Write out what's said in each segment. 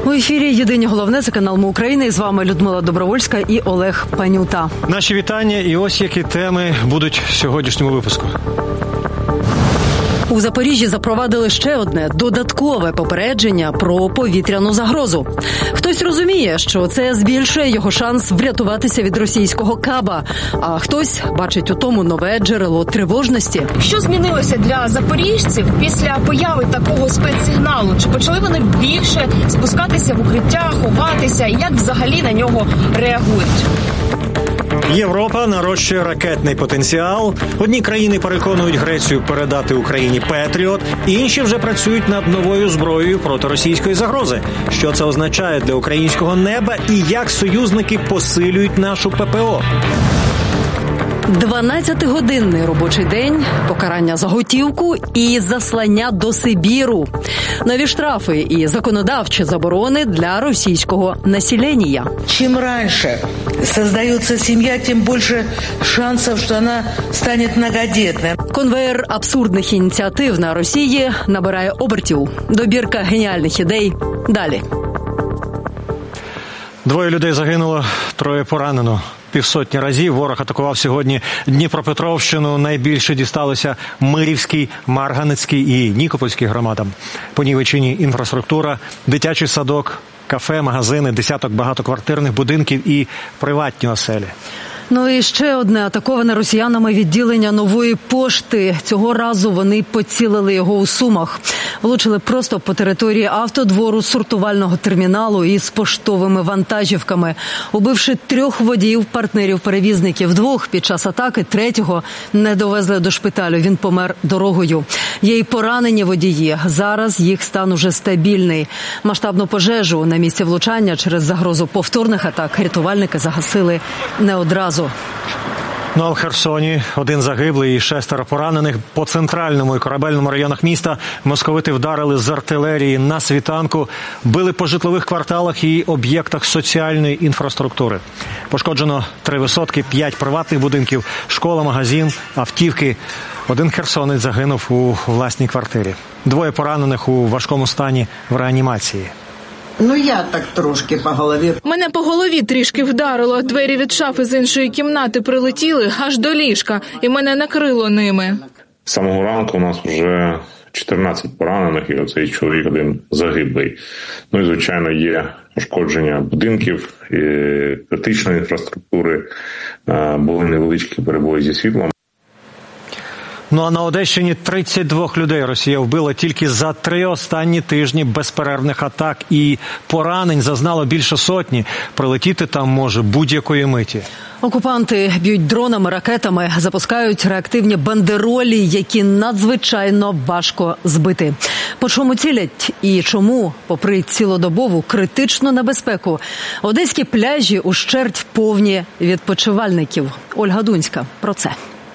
У ефірі «Єдині головне» – це канал «Ми України». І з вами Людмила Добровольська і Олег Панюта. Наші вітання і ось які теми будуть в сьогоднішньому випуску. У Запоріжжі запровадили ще одне додаткове попередження про повітряну загрозу. Хтось розуміє, що це збільшує його шанс врятуватися від російського каба, а хтось бачить у тому нове джерело тривожності. Що змінилося для запоріжців після появи такого спецсигналу? Чи почали вони більше спускатися в укриття, ховатися? І як взагалі на нього реагують? Європа нарощує ракетний потенціал. Одні країни переконують Грецію передати Україні «Петріот», інші вже працюють над новою зброєю проти російської загрози. Що це означає для українського неба і як союзники посилюють нашу ППО? 12-годинний робочий день, покарання за готівку і заслання до Сибіру. Нові штрафи і законодавчі заборони для російського населення. Чим раніше створюється сім'я, тим більше шансів, що вона стане многодітною. Конвеєр абсурдних ініціатив на Росії набирає обертів. Добірка геніальних ідей далі. 2 людей загинуло, 3 поранено. 50 разів ворог атакував сьогодні Дніпропетровщину. Найбільше дісталося Мирівській, Марганецькій і Нікопольській громадам. Понівечені інфраструктура, дитячий садок, кафе, магазини, десяток багатоквартирних будинків і приватні оселі. Ну і ще одне атаковане росіянами відділення Нової пошти. Цього разу вони поцілили його у Сумах. Влучили просто по території автодвору сортувального терміналу із поштовими вантажівками, убивши 3 водіїв, партнерів-перевізників. 2 під час атаки, 3-го не довезли до шпиталю. Він помер дорогою. Є й поранені водії. Зараз їх стан уже стабільний. Масштабну пожежу на місці влучання через загрозу повторних атак рятувальники загасили не одразу. Ну а в Херсоні 1 загиблий і 6 поранених. По центральному і корабельному районах міста московити вдарили з артилерії на світанку, били по житлових кварталах і об'єктах соціальної інфраструктури. Пошкоджено 3 висотки, 5 приватних будинків, школа, магазин, автівки. 1 херсонець загинув у власній квартирі. 2 поранених у важкому стані в реанімації. Ну, я так трошки по голові. Мене по голові трішки вдарило. Двері від шафи з іншої кімнати прилетіли аж до ліжка, і мене накрило ними. З самого ранку у нас вже 14 поранених, і оцей чоловік 1 загиблий. Ну і, звичайно, є пошкодження будинків, і критичної інфраструктури, були невеличкі перебої зі світлом. Ну а на Одещині 32 людей Росія вбила тільки за 3 останні тижні безперервних атак. І поранень зазнало більше сотні. Прилетіти там може будь-якої миті. Окупанти б'ють дронами, ракетами, запускають реактивні бандеролі, які надзвичайно важко збити. По чому цілять і чому, попри цілодобову критичну небезпеку, одеські пляжі ущерть повні відпочивальників. Ольга Дунська про це.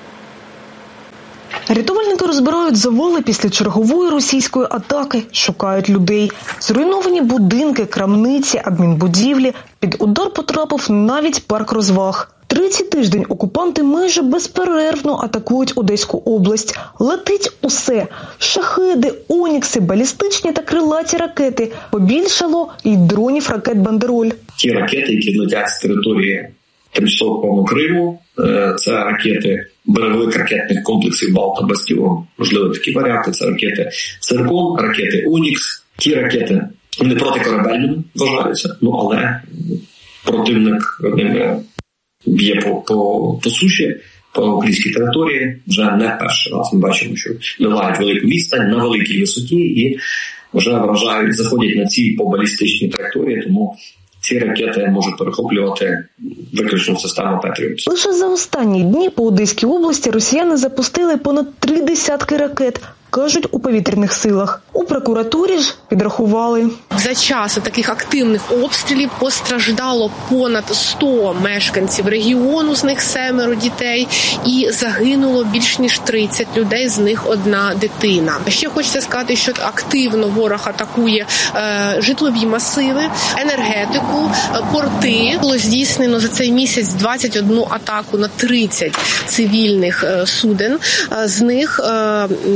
Рятувальники розбирають завали після чергової російської атаки, шукають людей. Зруйновані будинки, крамниці, адмінбудівлі. Під удар потрапив навіть парк розваг. 3-й тиждень окупанти майже безперервно атакують Одеську область. Летить усе – шахеди, онікси, балістичні та крилаті ракети. Побільшало й дронів ракет-бандероль. Ті ракети, які летять з території тимчасового Криму, це ракети берегових ракетних комплексів «Балта-Бастіон». Можливо, такі варіанти. Це ракети «Циркон», ракети «Онікс». Ті ракети не протикорабельними вважаються, але противник ними б'є по суші, по українській території. Вже не перший раз ми бачимо, що ливають велику відстань на великій висоті і вже вражають, заходять на ціль по балістичній траєкторії, тому ці ракети можуть перехоплювати виключно систему «Петріот». Лише за останні дні по Одеській області росіяни запустили понад 3 десятки ракет, кажуть у повітряних силах. У прокуратурі ж підрахували. За час таких активних обстрілів постраждало понад 100 мешканців регіону, з них 7 дітей, і загинуло більш ніж 30 людей, з них 1 дитина. Ще хочеться сказати, що активно ворог атакує житлові масиви, енергетику, порти. Було здійснено за цей місяць 21 атаку на 30 цивільних суден, з них 20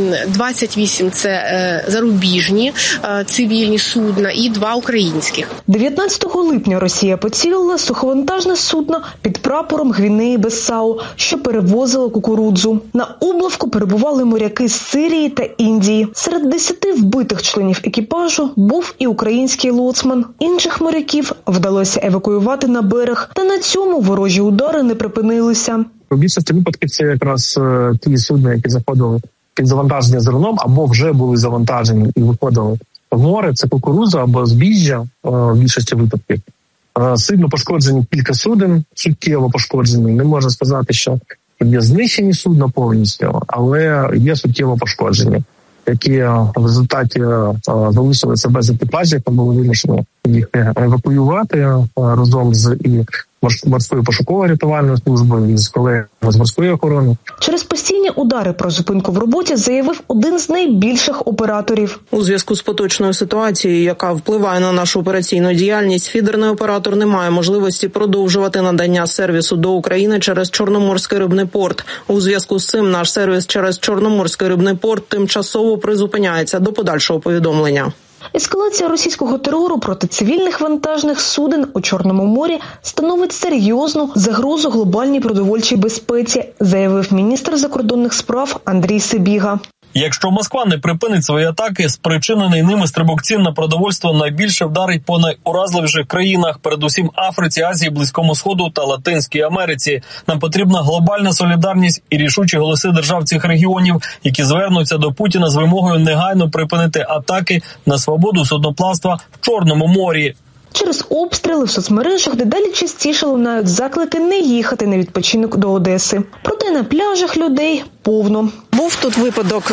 28 – це зарубіжні цивільні судна і 2 українських. 19 липня Росія поцілила суховантажне судно під прапором Гвінеї-Бісау, що перевозило кукурудзу. На облавку перебували моряки з Сирії та Індії. Серед 10 вбитих членів екіпажу був і український лоцман. Інших моряків вдалося евакуювати на берег, та на цьому ворожі удари не припинилися. У більшості випадків це якраз ті судна, які заходили під завантаження зерном або вже були завантажені і виходили в море. Це кукурудза або збіжжя в більшості випадків. Сильно пошкоджені кілька суден, суттєво пошкоджені. Не можна сказати, що є знищені судна повністю, але є суттєво пошкоджені, які в результаті залишилися без екіпажів, та були вимушені їх евакуювати разом з і морською пошуковою рятувальною службою, з колегами з морської охорони. Через постійні удари про зупинку в роботі заявив один з найбільших операторів. У зв'язку з поточною ситуацією, яка впливає на нашу операційну діяльність, фідерний оператор не має можливості продовжувати надання сервісу до України через Чорноморський рибний порт. У зв'язку з цим наш сервіс через Чорноморський рибний порт тимчасово призупиняється до подальшого повідомлення. Ескалація російського терору проти цивільних вантажних суден у Чорному морі становить серйозну загрозу глобальній продовольчій безпеці, заявив міністр закордонних справ Андрій Сибіга. Якщо Москва не припинить свої атаки, спричинений ними стрибок цін на продовольство найбільше вдарить по найуразливіших країнах, передусім Африці, Азії, Близькому Сходу та Латинській Америці. Нам потрібна глобальна солідарність і рішучі голоси держав цих регіонів, які звернуться до Путіна з вимогою негайно припинити атаки на свободу судноплавства в Чорному морі. Через обстріли в соцмережах дедалі частіше лунають заклики не їхати на відпочинок до Одеси. Проте на пляжах людей повно. Був тут випадок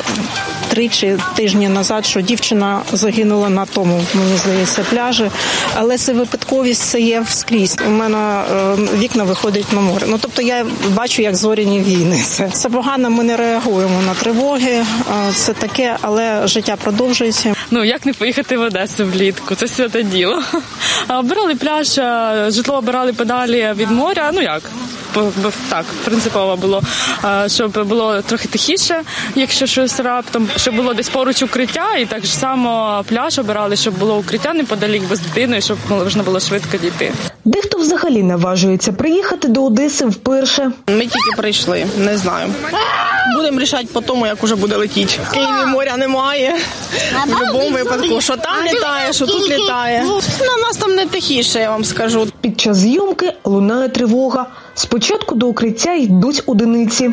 3 тижні назад, що дівчина загинула на тому, мені здається, пляжі. Але це випадковість, це є скрізь. У мене вікна виходять на море. Тобто я бачу, як зоряні війни. Це погано, ми не реагуємо на тривоги. Це таке, але життя продовжується. Як не поїхати в Одесу влітку? Це святе діло. Обирали пляж, житло обирали подалі від моря. Так, принципово було, щоб було трохи тихіше, якщо щось раптом, щоб було десь поруч укриття, і так само пляж обирали, щоб було укриття неподалік без дитини, щоб можна було швидко дійти. Дехто взагалі наважується приїхати до Одеси вперше. Ми тільки прийшли, не знаю. Будемо рішати по тому, як уже буде летіти. В Києві моря немає. В будь-якому випадку, що там літає, що тут літає. На нас там не тихіше, я вам скажу. Під час зйомки лунає тривога. Спочатку до укриття йдуть одиниці.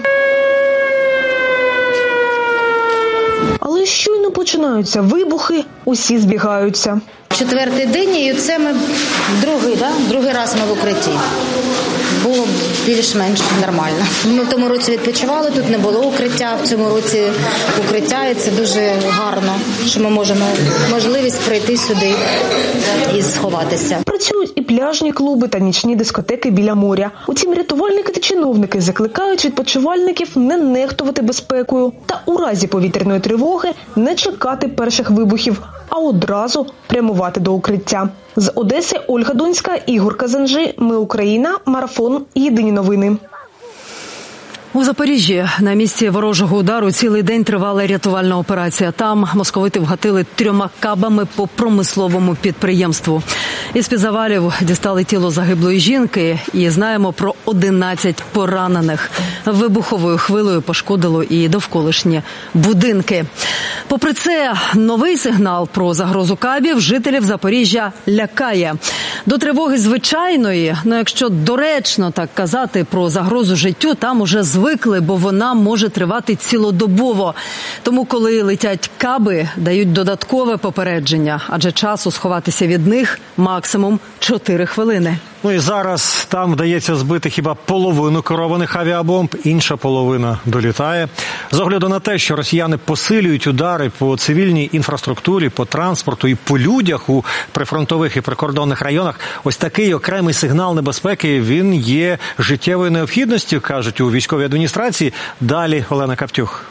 Але щойно починаються вибухи, усі збігаються. 4-й день, і це ми другий раз ми в укритті. Було більш-менш нормально. Ми в тому році відпочивали, тут не було укриття, в цьому році укриття, і це дуже гарно, що ми можемо можливість прийти сюди і сховатися. Працюють і пляжні клуби та нічні дискотеки біля моря. Утім, рятувальники та чиновники закликають відпочивальників не нехтувати безпекою та у разі повітряної тривоги не чекати перших вибухів, а одразу прямувати до укриття. З Одеси Ольга Донська, Ігор Казанжи. Ми Україна. Марафон. Єдині новини. У Запоріжжі на місці ворожого удару цілий день тривала рятувальна операція. Там московити вгатили 3 кабами по промисловому підприємству. Із-під завалів дістали тіло загиблої жінки і знаємо про 11 поранених. Вибуховою хвилею пошкодило і довколишні будинки. Попри це, новий сигнал про загрозу кабів жителів Запоріжжя лякає. До тривоги звичайної, якщо доречно так казати про загрозу життю, там уже звикли, бо вона може тривати цілодобово. Тому, коли летять каби, дають додаткове попередження, адже часу сховатися від них максимум 4 хвилини. І зараз там вдається збити хіба половину керованих авіабомб, інша половина долітає. З огляду на те, що росіяни посилюють удари по цивільній інфраструктурі, по транспорту і по людях у прифронтових і прикордонних районах, ось такий окремий сигнал небезпеки, він є життєвою необхідністю, кажуть у військовій адміністрації. Далі Олена Каптюх.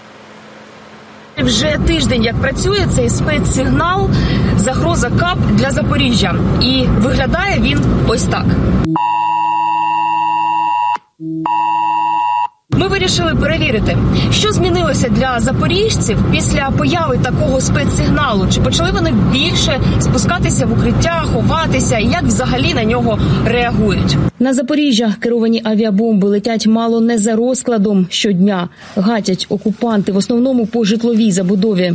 Вже тиждень, як працює цей спецсигнал «Загроза КАБ» для Запоріжжя. І виглядає він ось так. Ми вирішили перевірити, що змінилося для запоріжців після появи такого спецсигналу. Чи почали вони більше спускатися в укриття, ховатися, і як взагалі на нього реагують? На Запоріжжя керовані авіабомби летять мало не за розкладом щодня. Гатять окупанти в основному по житловій забудові.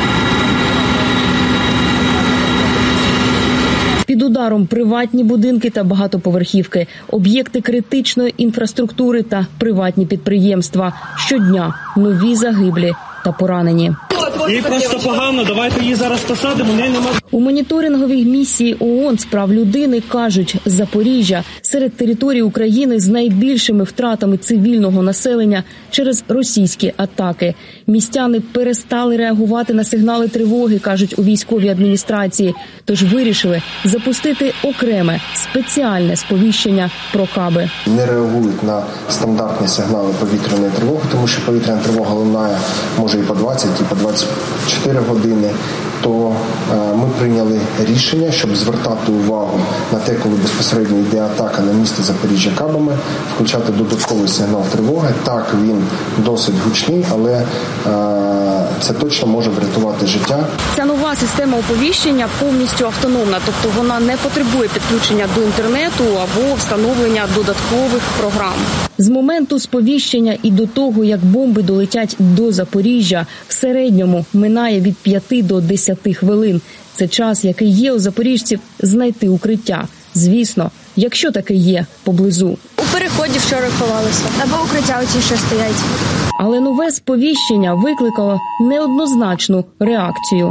Під ударом приватні будинки та багатоповерхівки, об'єкти критичної інфраструктури та приватні підприємства. Щодня нові загиблі та поранені. Їй просто погано, давайте її зараз посадимо, У моніторинговій місії ООН з прав людини кажуть, Запоріжжя серед територій України з найбільшими втратами цивільного населення через російські атаки. Містяни перестали реагувати на сигнали тривоги, кажуть у військовій адміністрації, тож вирішили запустити окреме спеціальне сповіщення про каби. Не реагують на стандартні сигнали повітряної тривоги, тому що повітряна тривога лунає може і по 20, і по 24 години. То ми прийняли рішення, щоб звертати увагу на те, коли безпосередньо йде атака на місто Запоріжжя кабами, включати додатковий сигнал тривоги. Так, він досить гучний, але це точно може врятувати життя. Ця нова система оповіщення повністю автономна, тобто вона не потребує підключення до інтернету або встановлення додаткових програм. З моменту сповіщення і до того, як бомби долетять до Запоріжжя, в середньому минає від 5 до 10 хвилин. Це час, який є у запоріжців знайти укриття. Звісно, якщо таке є поблизу. У переході вчора ховалися, або укриття оці ще стоять. Але нове сповіщення викликало неоднозначну реакцію.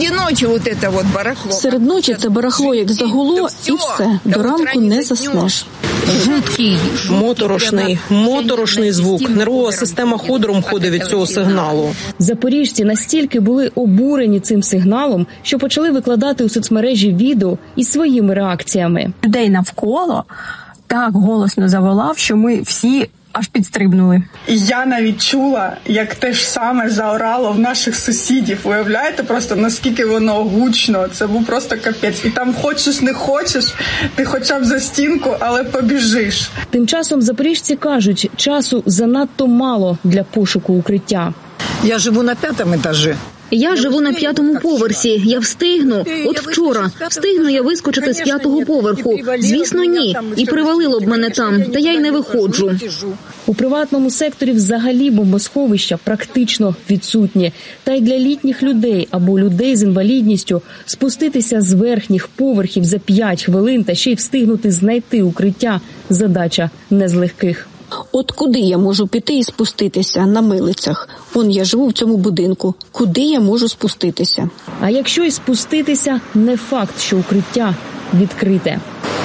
Серед ночі це барахло як загуло, і все, до ранку не заснеш. Жуткий, моторошний звук. Нервова система ходором ходить від цього сигналу. Запоріжці настільки були обурені цим сигналом, що почали викладати у соцмережі відео із своїми реакціями. Людей навколо так голосно заволав, що ми всі аж підстрибнули. І я навіть чула, як те ж саме заорало в наших сусідів. Уявляєте просто, наскільки воно гучно. Це був просто капець. І там хочеш, не хочеш, ти хоча б за стінку, але побіжиш. Тим часом запоріжці кажуть, часу занадто мало для пошуку укриття. Я живу на 5-му етажі. Я живу на 5-му поверсі. Я встигну. От вчора. Встигну я вискочити з 5-го поверху. Звісно, ні. І привалило б мене там. Та я й не виходжу. У приватному секторі взагалі бомбосховища практично відсутні. Та й для літніх людей або людей з інвалідністю спуститися з верхніх поверхів за 5 хвилин та ще й встигнути знайти укриття – задача не з легких. От куди я можу піти і спуститися? На милицях. Вон я живу в цьому будинку. Куди я можу спуститися? А якщо й спуститися, не факт, що укриття відкрите.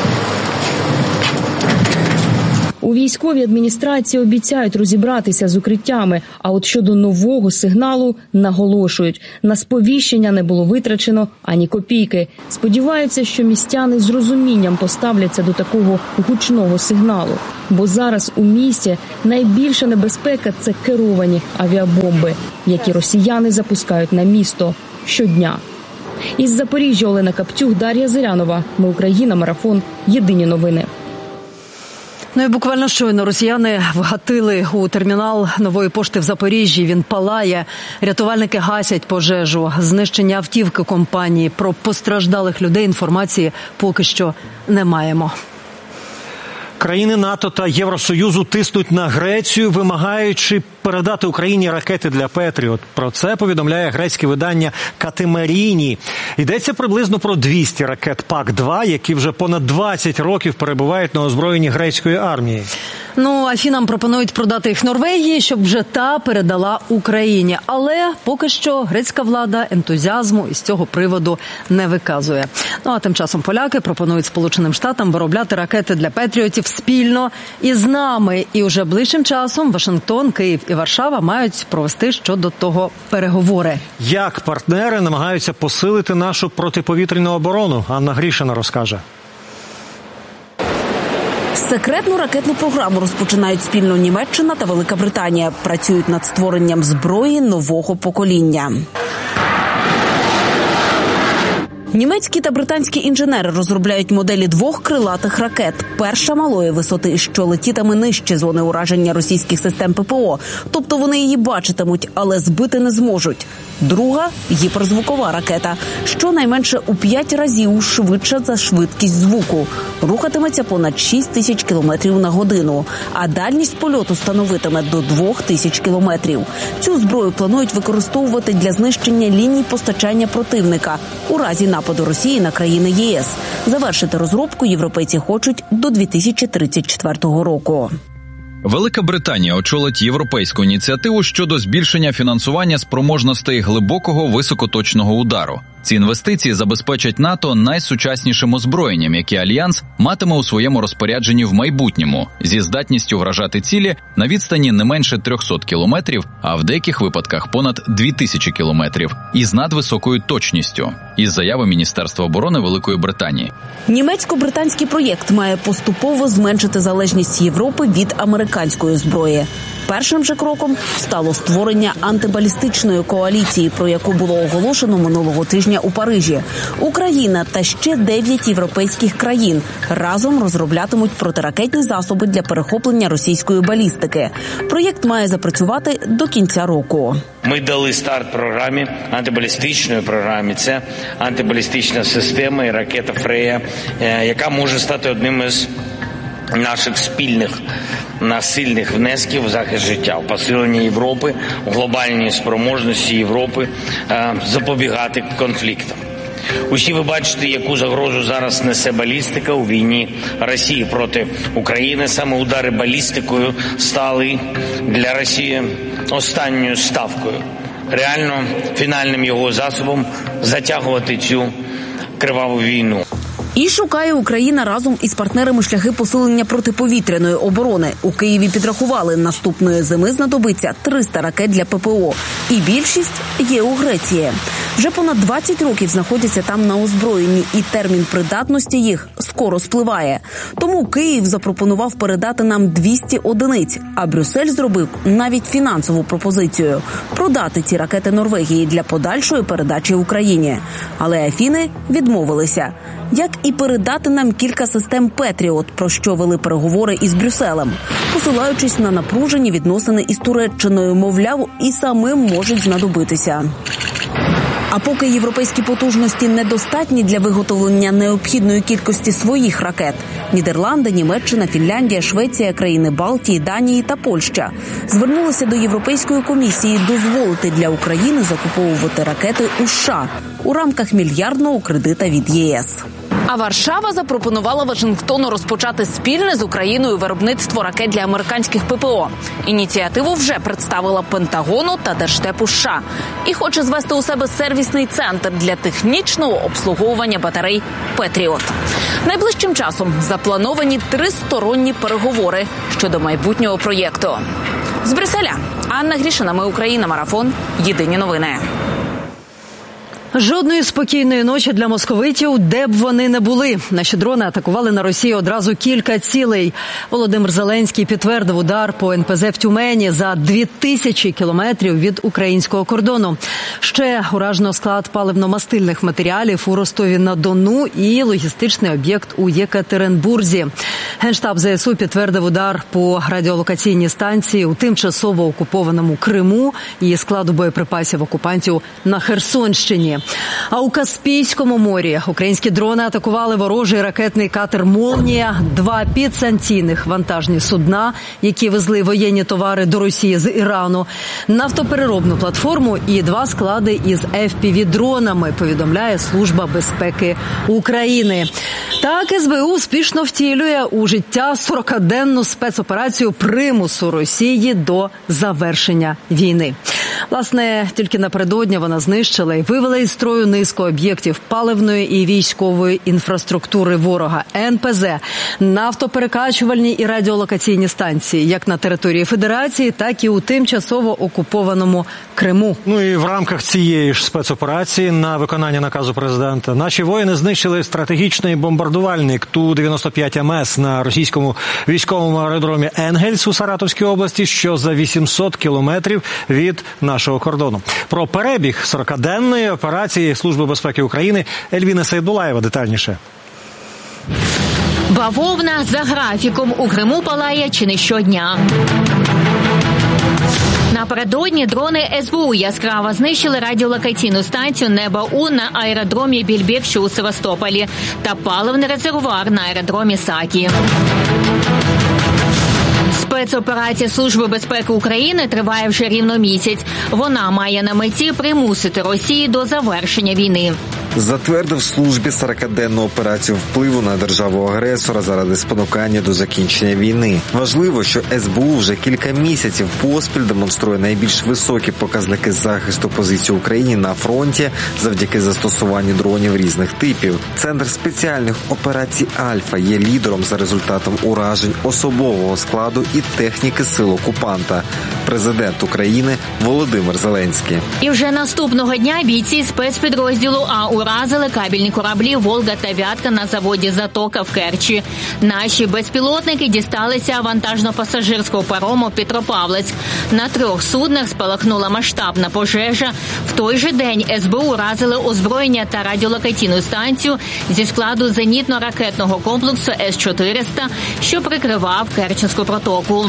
У військовій адміністрації обіцяють розібратися з укриттями, а от щодо нового сигналу наголошують. На сповіщення не було витрачено ані копійки. Сподіваються, що містяни з розумінням поставляться до такого гучного сигналу. Бо зараз у місті найбільша небезпека – це керовані авіабомби, які росіяни запускають на місто щодня. Із Запоріжжя Олена Каптюх, Дар'я Зирянова. Ми Україна. Марафон. Єдині новини. Ну і буквально щойно росіяни вгатили у термінал Нової пошти в Запоріжжі. Він палає. Рятувальники гасять пожежу. Знищення автівки компанії. Про постраждалих людей інформації поки що не маємо. Країни НАТО та Євросоюзу тиснуть на Грецію, вимагаючи передати Україні ракети для Петріот. Про це повідомляє грецьке видання Катемаріні. Йдеться приблизно про 200 ракет ПАК-2, які вже понад 20 років перебувають на озброєнні грецької армії. Ну, Афінам пропонують продати їх Норвегії, щоб вже та передала Україні. Але поки що грецька влада ентузіазму із цього приводу не виказує. Ну, а тим часом поляки пропонують Сполученим Штатам виробляти ракети для Петріотів спільно із нами. І уже ближчим часом Вашингтон, Київ і Варшава мають провести щодо того переговори. Як партнери намагаються посилити нашу протиповітряну оборону? Анна Грішина розкаже. Секретну ракетну програму розпочинають спільно Німеччина та Велика Британія. Працюють над створенням зброї нового покоління. Німецькі та британські інженери розробляють моделі 2 крилатих ракет. Перша малої висоти, що летітиме нижче зони ураження російських систем ППО. Тобто вони її бачитимуть, але збити не зможуть. Друга – гіперзвукова ракета, що найменше у 5 разів швидша за швидкість звуку. Рухатиметься понад 6 тисяч кілометрів на годину, а дальність польоту становитиме до 2 тисяч кілометрів. Цю зброю планують використовувати для знищення ліній постачання противника у разі нападу Росії на країни ЄС. Завершити розробку європейці хочуть до 2034 року. Велика Британія очолить європейську ініціативу щодо збільшення фінансування спроможностей глибокого високоточного удару. Ці інвестиції забезпечать НАТО найсучаснішим озброєнням, яке Альянс матиме у своєму розпорядженні в майбутньому, зі здатністю вражати цілі на відстані не менше 300 кілометрів, а в деяких випадках понад 2000 кілометрів, і з надвисокою точністю, із заяви Міністерства оборони Великої Британії. Німецько-британський проєкт має поступово зменшити залежність Європи від американської зброї. Першим же кроком стало створення антибалістичної коаліції, про яку було оголошено минулого тижня у Парижі. Україна та ще 9 європейських країн разом розроблятимуть протиракетні засоби для перехоплення російської балістики. Проєкт має запрацювати до кінця року. Ми дали старт програмі, антибалістичної програмі. Це антибалістична система і ракета «Фрея», яка може стати одним із наших спільних насильних внесків в захист життя, в посилення Європи, у глобальній спроможності Європи запобігати конфліктам. Усі ви бачите, яку загрозу зараз несе балістика у війні Росії проти України. Саме удари балістикою стали для Росії останньою ставкою, реально фінальним його засобом затягувати цю криваву війну. І шукає Україна разом із партнерами шляхи посилення протиповітряної оборони. У Києві підрахували, наступної зими знадобиться 300 ракет для ППО. І більшість є у Греції. Вже понад 20 років знаходяться там на озброєнні, і термін придатності їх скоро спливає. Тому Київ запропонував передати нам 200 одиниць, а Брюссель зробив навіть фінансову пропозицію – продати ці ракети Норвегії для подальшої передачі Україні. Але Афіни відмовилися. Як і передати нам кілька систем «Петріот», про що вели переговори із Брюсселем, посилаючись на напружені відносини із Туреччиною, мовляв, і самим можуть знадобитися. А поки європейські потужності недостатні для виготовлення необхідної кількості своїх ракет, Нідерланди, Німеччина, Фінляндія, Швеція, країни Балтії, Данії та Польща звернулися до Європейської комісії дозволити для України закуповувати ракети у США у рамках мільярдного кредита від ЄС. А Варшава запропонувала Вашингтону розпочати спільне з Україною виробництво ракет для американських ППО. Ініціативу вже представила Пентагону та Держдепу США. І хоче звести у себе сервісний центр для технічного обслуговування батарей «Петріот». Найближчим часом заплановані тристоронні переговори щодо майбутнього проєкту. З Брюсселя Анна Грішина, Ми Україна, Марафон. Єдині новини. Жодної спокійної ночі для московитів, де б вони не були. Наші дрони атакували на Росію одразу кілька цілей. Володимир Зеленський підтвердив удар по НПЗ в Тюмені за 2000 кілометрів від українського кордону. Ще уражено склад паливно-мастильних матеріалів у Ростові-на-Дону і логістичний об'єкт у Єкатеринбурзі. Генштаб ЗСУ підтвердив удар по радіолокаційній станції у тимчасово окупованому Криму і складу боєприпасів окупантів на Херсонщині. А у Каспійському морі українські дрони атакували ворожий ракетний катер «Молнія», 2 підсанкційних вантажні судна, які везли воєнні товари до Росії з Ірану, нафтопереробну платформу і 2 склади із FPV-дронами, повідомляє Служба безпеки України. Так, СБУ успішно втілює у життя 40-денну спецоперацію примусу Росії до завершення війни. Власне, тільки напередодні вона знищила і вивела із строю низку об'єктів паливної і військової інфраструктури ворога, НПЗ, нафтоперекачувальні і радіолокаційні станції, як на території Федерації, так і у тимчасово окупованому Криму. Ну і в рамках цієї ж спецоперації на виконання наказу президента наші воїни знищили стратегічний бомбардувальник Ту-95МС на російському військовому аеродромі Енгельс у Саратовській області, що за 800 кілометрів від нашого кордону. Про перебіг 40-денної операції Служби безпеки України Ельвіна Сейдулаєва детальніше. Бавовна за графіком у Криму палає чи не щодня. Напередодні дрони СБУ яскраво знищили радіолокаційну станцію «Небо-У» на аеродромі Більбек, що у Севастополі, та паливний резервуар на аеродромі Сакі. Спецоперація Служби безпеки України триває вже рівно місяць. Вона має на меті примусити Росію до завершення війни. Затвердив службі 40-денну операцію впливу на державу-агресора заради спонукання до закінчення війни. Важливо, що СБУ вже кілька місяців поспіль демонструє найбільш високі показники захисту позицій України на фронті завдяки застосуванню дронів різних типів. Центр спеціальних операцій «Альфа» є лідером за результатом уражень особового складу і техніки сил окупанта. Президент України Володимир Зеленський. І вже наступного дня бійці спецпідрозділу А уразили кабельні кораблі «Волга» та «Вятка» на заводі «Затока» в Керчі. Наші безпілотники дісталися вантажно-пасажирського парому «Петропавловськ». На 3 суднах спалахнула масштабна пожежа. В той же день СБУ уразили озброєння та радіолокаційну станцію зі складу зенітно-ракетного комплексу С-400, що прикривав Керченську протоку.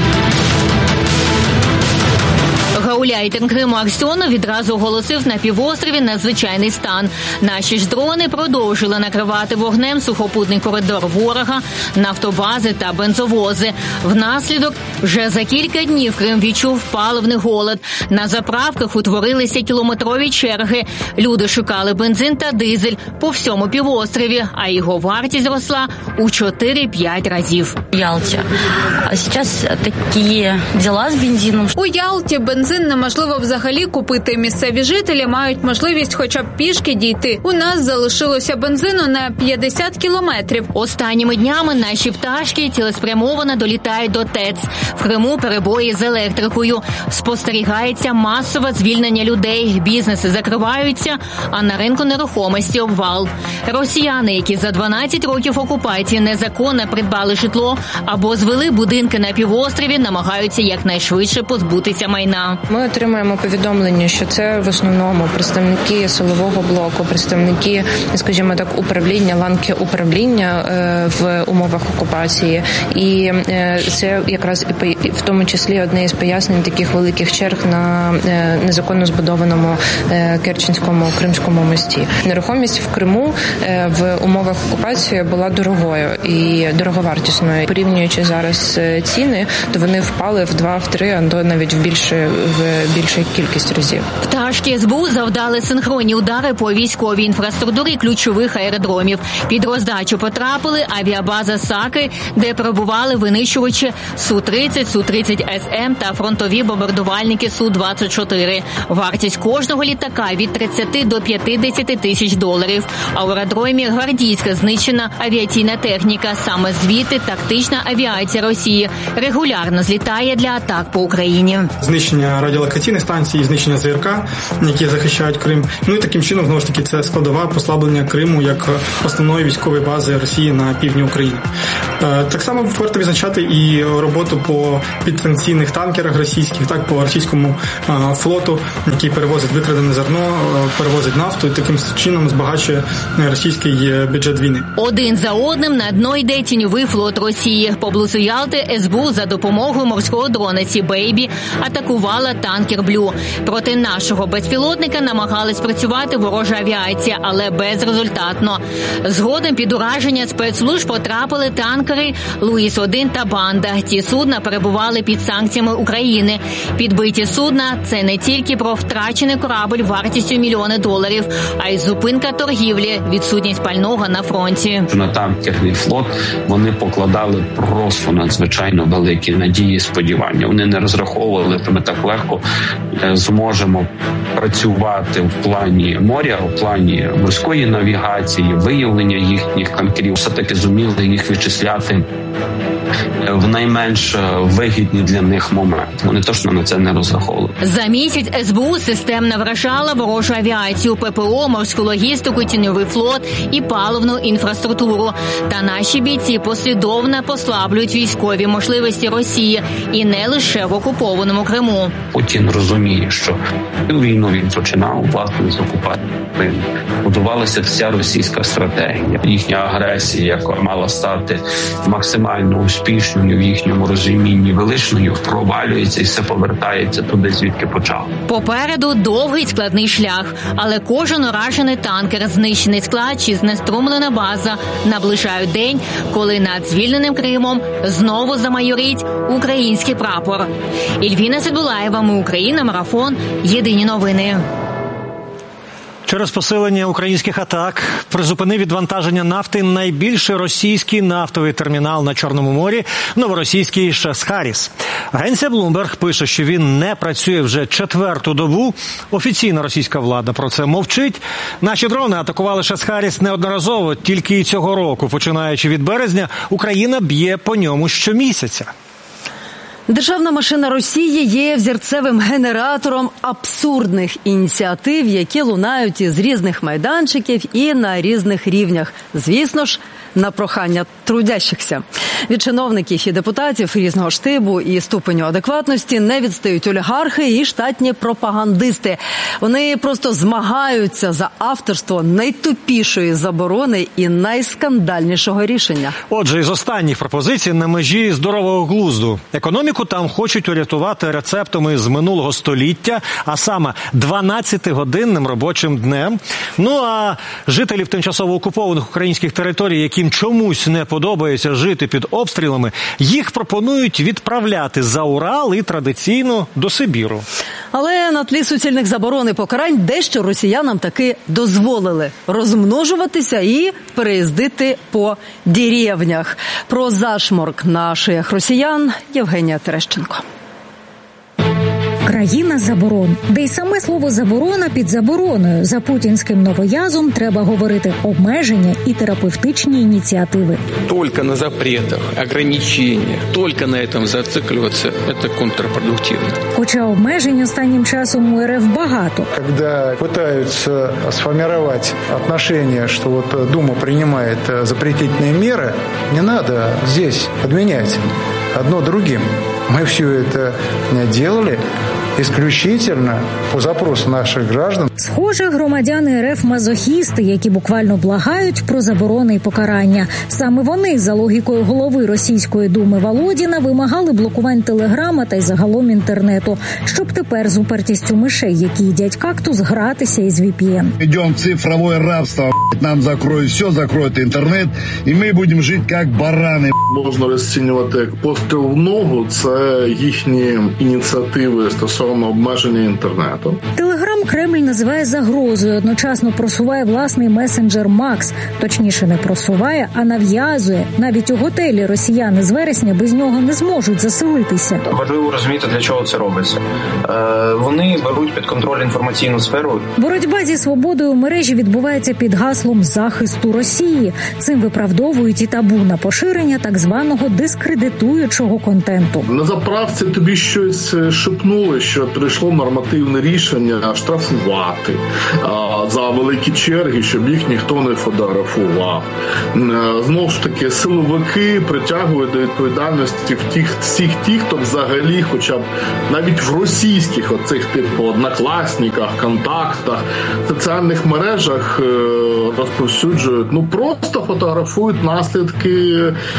Гауляйтер Криму Аксьонов відразу оголосив на півострові надзвичайний стан. Наші ж дрони продовжили накривати вогнем сухопутний коридор ворога, нафтобази та бензовози. Внаслідок вже за кілька днів Крим відчув паливний голод. На заправках утворилися кілометрові черги. Люди шукали бензин та дизель по всьому півострові, а його вартість зросла у 4-5 разів. Ялті. А зараз такі діла з бензином. У Ялті бензин неможливо взагалі купити. Місцеві жителі мають можливість хоча б пішки дійти. У нас залишилося бензину на 50 кілометрів. Останніми днями наші пташки цілеспрямовано долітають до ТЕЦ. В Криму перебої з електрикою. Спостерігається масове звільнення людей. Бізнеси закриваються, а на ринку нерухомості обвал. Росіяни, які за 12 років окупації незаконно придбали житло або звели будинки на півострові, намагаються якнайшвидше позбутися майна. Ми отримуємо повідомлення, що це в основному представники силового блоку, представники, скажімо так, управління, ланки управління в умовах окупації. І це якраз в тому числі одне із пояснень таких великих черг на незаконно збудованому Керченському Кримському мості. Нерухомість в Криму в умовах окупації була дорогою і дороговартісною. Порівнюючи зараз ціни, то вони впали в 2-3, а навіть в більшу кількість разів. Пташки СБУ завдали синхронні удари по військовій інфраструктурі ключових аеродромів. Під роздачу потрапили авіабаза Саки, де перебували винищувачі Су-30, Су-30СМ та фронтові бомбардувальники Су-24. Вартість кожного літака від 30 до 50 тисяч доларів. А у аеродромі Гвардійська знищена авіаційна техніка. Саме звідти тактична авіація Росії регулярно злітає для атак по Україні. Знищення радіолокаційних станцій, знищення ЗРК, які захищають Крим. Ну і таким чином, знову ж таки, це складова послаблення Криму як основної військової бази Росії на півдні України. Так само варто відзначати і роботу по підстанційних танкерах російських, так, по російському флоту, який перевозить викрадене зерно, перевозить нафту і таким чином збагачує російський бюджет війни. Один за одним на дно йде тіньовий флот Росії. Поблизу Ялти СБУ за допомогою морського дрона «Сі-Бейбі» атакувала танкер «Блю». Проти нашого безпілотника намагались працювати ворожа авіація, але безрезультатно. Згодом під ураження спецслужб потрапили танкери «Луїс-1» та «Банда». Ці судна перебували під санкціями України. Підбиті судна – це не тільки про втрачений корабль вартістю мільйони доларів, а й зупинка торгівлі, відсутність пального на фронті. На танкерний флот вони покладали просто надзвичайно великі надії і сподівання. Вони не розраховували, що ми так легко зможемо працювати в плані моря, в плані морської навігації, виявлення їхніх танкерів. Все-таки зуміли їх вичисляти в найменш вигідні для них моменти. Вони точно на це не розраховували. За місяць СБУ системно вражала ворожу авіацію, ППО, морську логістику, тіньовий флот і паливну інфраструктуру. Та наші бійці послідовно послаблюють військові можливості Росії і не лише в окупованому Криму. Путін розуміє, що цю війну він починав власне з окупації. Будувалася вся російська стратегія. Їхня агресія, яка мала стати максимально успішною в їхньому розумінні величною, провалюється і все повертається туди, звідки почав. Попереду довгий складний шлях, але кожен уражений танкер, знищений склад чи знеструмлена база наближають день, коли над звільненим Кримом знову замайорить український прапор. Ільвіна Сидбулаєва, Ми Україна, Марафон, Єдині новини. Через посилення українських атак призупинив відвантаження нафти найбільший російський нафтовий термінал на Чорному морі – новоросійський Шесхаріс. Агенція Bloomberg пише, що він не працює вже 4-ту добу. Офіційна російська влада про це мовчить. Наші дрони атакували Шесхаріс неодноразово. Тільки і цього року, починаючи від березня, Україна б'є по ньому щомісяця. Державна машина Росії є взірцевим генератором абсурдних ініціатив, які лунають із різних майданчиків і на різних рівнях. Звісно ж, на прохання трудящихся. Від чиновників і депутатів різного штибу і ступеню адекватності не відстають олігархи і штатні пропагандисти. Вони просто змагаються за авторство найтупішої заборони і найскандальнішого рішення. Отже, із останніх пропозицій на межі здорового глузду. Економіку там хочуть урятувати рецептами з минулого століття, а саме 12-годинним робочим днем. Ну а жителів тимчасово окупованих українських територій, яким чомусь не подобається жити під обстрілами, їх пропонують відправляти за Урал і традиційно до Сибіру. Але на тлі суцільних заборон і покарань дещо росіянам таки дозволили розмножуватися і переїздити по деревнях. Про зашморк на шиях росіян Євгенія Терещенко. Країна заборон, де й саме слово «заборона» під забороною. За путінським новоязом треба говорити обмеження і терапевтичні ініціативи. Тільки на запретах, ограниченнях, тільки на цьому зацикливатися – це контрпродуктивно. Хоча обмежень останнім часом у РФ багато. Коли намагаються сформувати відношення, що вот Дума приймає запретительні міри, не треба здесь відміняти одно другим. Мы все это делали исключительно по запросу наших граждан. Схоже, громадяни РФ – мазохісти, які буквально благають про заборони і покарання. Саме вони, за логікою голови Російської думи Володіна, вимагали блокувань телеграма та й загалом інтернету, щоб тепер з упертістю мишей, які їдять кактус, гратися із VPN. Йдемо в цифрове рабство, нам закроють все, закроють інтернет, і ми будемо жити як барани. Можна розцінювати як постріл в ногу, це їхні ініціативи стосовно обмеження інтернету. Телеграм Кремль називає загрозою, одночасно просуває власний месенджер Макс. Точніше, не просуває, а нав'язує. Навіть у готелі росіяни з вересня без нього не зможуть заселитися. Важливо розуміти, для чого це робиться. Вони беруть під контроль інформаційну сферу. Боротьба зі свободою в мережі відбувається під гаслом захисту Росії. Цим виправдовують і табу на поширення так званого дискредитуючого контенту. На заправці тобі щось шепнули, що прийшло нормативне рішення штрафувати за великі черги, щоб їх ніхто не фотографував. Знову ж таки, силовики притягують до відповідальності всіх тих, хто взагалі, хоча б навіть в російських оцих типу однокласниках, контактах, соціальних мережах розповсюджують, просто фотографують наслідки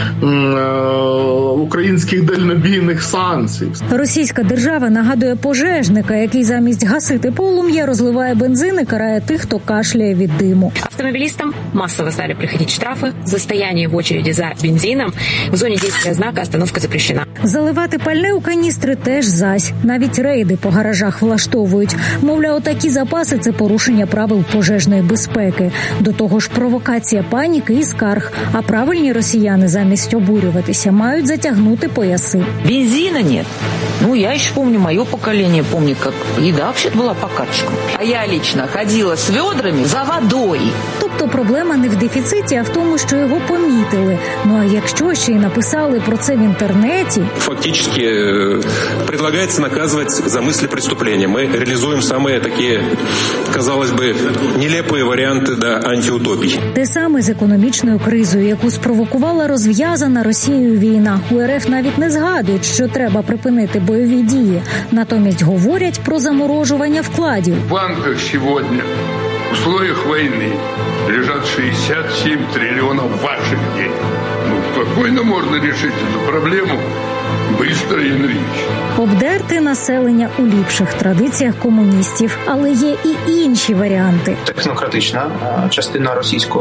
українських дальнобійних санкцій. Російська держава нагадує пожежника, який замість гасити полум'я розливає бензин і карає тих, хто кашляє від диму. Автомобилистам массово стали приходить штрафы за стояние в очереди за бензином. В зоне действия знака остановка запрещена. Заливати пальне у каністри теж зась. Навіть рейди по гаражах влаштовують. Мовляв, такі запаси – це порушення правил пожежної безпеки. До того ж, провокація паніки і скарг. А правильні росіяни замість обурюватися мають затягнути пояси. Бензина нет. Я еще помню, мое поколение помнит, как еда вообще была по карточкам. А я лично ходила с ведрами за водой. То Тобто проблема не в дефіциті, а в тому, що його помітили. Ну а якщо ще й написали про це в інтернеті... Фактически предлагается наказывать за мысли преступления. Мы реализуем самые такие, казалось бы, нелепые варианты до антиутопий. Те саме з економічною кризою, яку спровокувала розв'язана Росією війна. У РФ навіть не згадують, що треба припинити бойові дії. Натомість говорять про заморожування вкладів. В банках сьогодні в условиях войны лежат 67 триллионов ваших денег. Спокойно можно решить эту проблему быстро и энергично. Обдерти населення у ліпших традиціях комуністів. Але є і інші варіанти. Технократична частина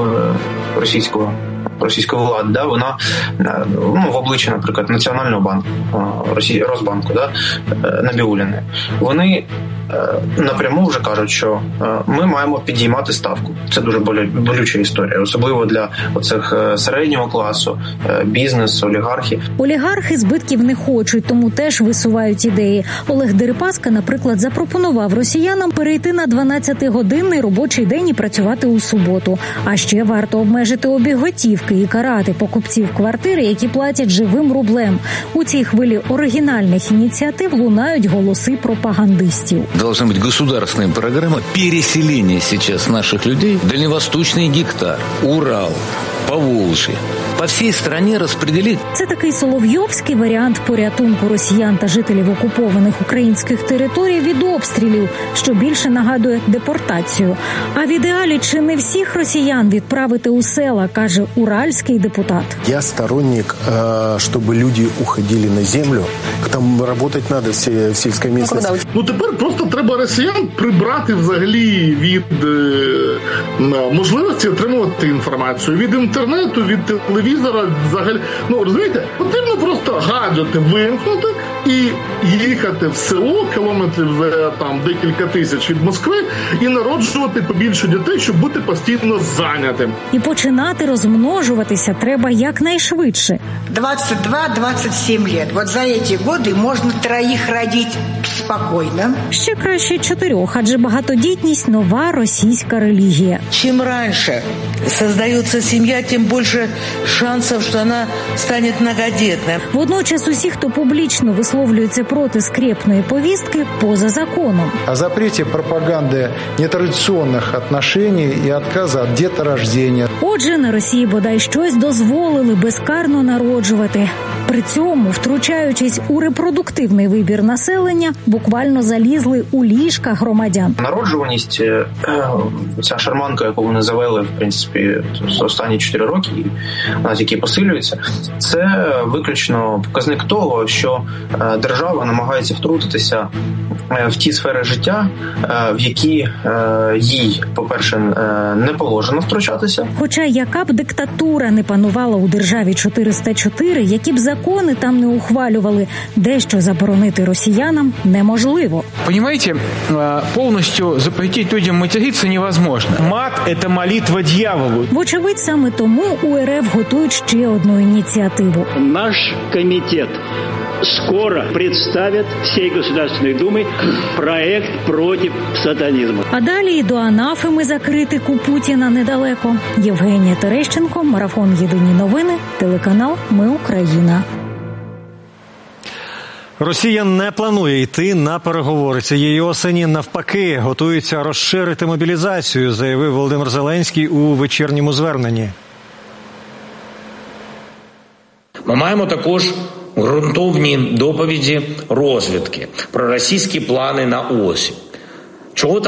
російської влади, вона в обличчі, наприклад, Національного банку, Росбанку, Набіулліни, вони напряму вже кажуть, що ми маємо підіймати ставку. Це дуже болюча історія, особливо для оцих середнього класу, бізнесу, олігархів. Олігархи збитків не хочуть, тому теж висувають ідеї. Олег Дерипаска, наприклад, запропонував росіянам перейти на 12-годинний робочий день і працювати у суботу. А ще варто обмежити обіг готівки і карати покупців квартири, які платять живим рублем. У цій хвилі оригінальних ініціатив лунають голоси пропагандистів. Должна быть государственная программа переселения сейчас наших людей в Дальневосточный гектар, Урал, Поволжье. По всій стране розподілити. Це такий соловйовський варіант порятунку росіян та жителів окупованих українських територій від обстрілів, що більше нагадує депортацію. А в ідеалі чи не всіх росіян відправити у села, каже уральський депутат. Я сторонник, щоб люди уходили на землю. Там працювати треба в сільській місцевості. Тепер просто треба росіян прибрати взагалі від можливості отримувати інформацію від інтернету, від телевізора, взагалі. Розумієте, потрібно просто гаджети вимкнути і їхати в село кілометрів за декілька тисяч від Москви і народжувати побільше дітей, щоб бути постійно зайнятим. І починати розмножуватися треба якнайшвидше. 22-27 лет. Вот за эти годы можно 3 родить спокойно. Ще краще 4, адже багатодітність – нова російська релігія. Чим раніше створюється сім'я, тим більше шансів, що вона стане многодітною. Водночас усі, хто публічно висловлюється проти скрєпної повістки, поза законом. О запреті пропаганди нетрадиційних відносин і відказу від діторождення. Отже, на Росії бодай щось дозволили безкарно народжувати. При цьому, втручаючись у репродуктивний вибір населення, буквально залізли у ліжка громадян. Народжуваність, ця шарманка, яку вони завели, в принципі, за останні 4 роки, вона тільки посилюється, це виключно показник того, що держава намагається втрутитися в ті сфери життя, в які їй, по-перше, не положено втручатися. Хоча яка б диктатура не панувала у державі 404, які б закони там не ухвалювали, дещо заборонити росіянам неможливо. Понимаете, повністю запретити людям материтися невозможно. Мат – це молитва дьяволу. Вочевидь, саме тому у РФ готують ще одну ініціативу. Наш комітет скоро представит всей Государственной Думы проект против сатанизма. А далі і до анафеми за критику Путіна недалеко. Євгенія Терещенко, Марафон Єдині новини, телеканал Ми Україна. Росія не планує йти на переговори цієї осені. Навпаки, готується розширити мобілізацію, заявив Володимир Зеленський у вечірньому зверненні. Ми маємо також ґрунтовні доповіді розвідки про російські плани на осінь. Чого